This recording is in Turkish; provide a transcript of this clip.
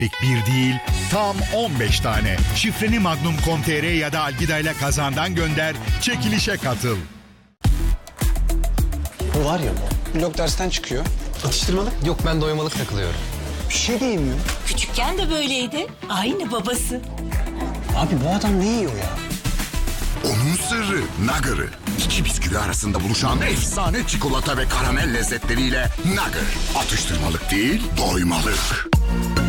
Bir değil, tam 15 tane. Şifreni Magnum.com.tr ya da Algida ile kazandan gönder, çekilişe katıl. Bu var ya bu. Blok dersten çıkıyor. Atıştırmalık? Yok, ben doymalık takılıyorum. Bir şey de yemiyor. Küçükken de böyleydi. Aynı babası. Abi bu adam ne yiyor ya? Onun sırrı Nugger'ı. İki bisküvi arasında buluşan efsane çikolata ve karamel lezzetleriyle Nugger. Atıştırmalık değil, doymalık.